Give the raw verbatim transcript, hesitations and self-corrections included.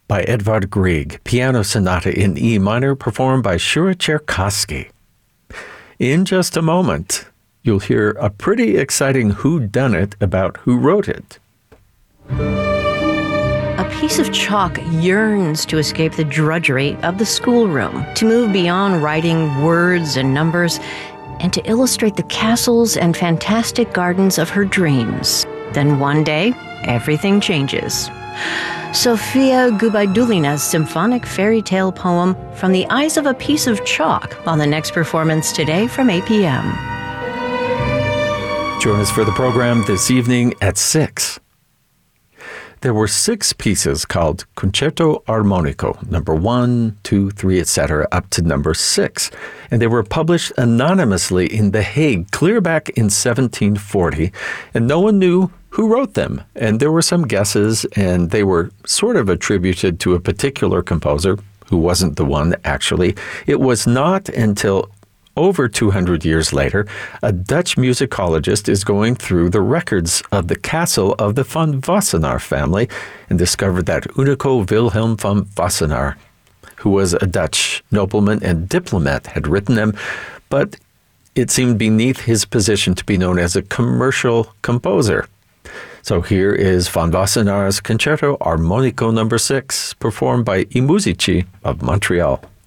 by Edvard Grieg, Piano Sonata in E minor, performed by Shura Cherkassky. In just a moment, you'll hear a pretty exciting whodunit about who wrote it. A piece of chalk yearns to escape the drudgery of the schoolroom, to move beyond writing words and numbers, and to illustrate the castles and fantastic gardens of her dreams. Then one day, everything changes. Sofia Gubaidulina's symphonic fairy tale poem, From the Eyes of a Piece of Chalk, on the next performance today from eight p.m. Join us for the program this evening at six. There were six pieces called Concerto Armonico, number one, two, three, et cetera, up to number six. And they were published anonymously in The Hague, clear back in seventeen forty, and no one knew who wrote them. And there were some guesses, and they were sort of attributed to a particular composer who wasn't the one, actually. It was not until over two hundred years later, a Dutch musicologist is going through the records of the castle of the van Wassenaar family and discovered that Unico Wilhelm van Wassenaar, who was a Dutch nobleman and diplomat, had written them, but it seemed beneath his position to be known as a commercial composer. So here is Van Wassenaar's Concerto Armonico number six, performed by I Musici of Montreal.